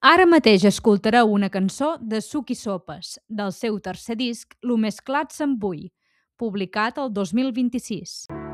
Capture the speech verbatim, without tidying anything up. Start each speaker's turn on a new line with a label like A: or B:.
A: Ara mateix escoltareu una cançó de Suc i Sopes, del seu tercer disc Lo més clar se'n vull, publicat el dos mil vint-i-sis.